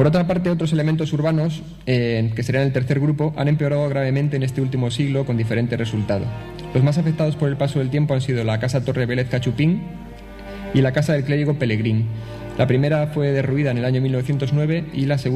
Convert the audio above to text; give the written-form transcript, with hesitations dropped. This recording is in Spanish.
Por otra parte, otros elementos urbanos, que serían el tercer grupo, han empeorado gravemente en este último siglo con diferentes resultados. Los más afectados por el paso del tiempo han sido la Casa Torre Vélez Cachupín y la Casa del Clérigo Pelegrín. La primera fue derruida en el año 1909 y la segunda